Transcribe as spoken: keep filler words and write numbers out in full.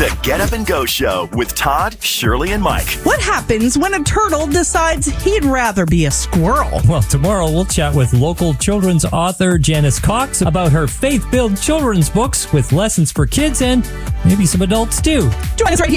The Get Up and Go Show with Todd, Shirley, and Mike. What happens when a turtle decides he'd rather be a squirrel? Well, tomorrow we'll chat with local children's author Janice Cox about her faith-filled children's books with lessons for kids and maybe some adults too. Join us right here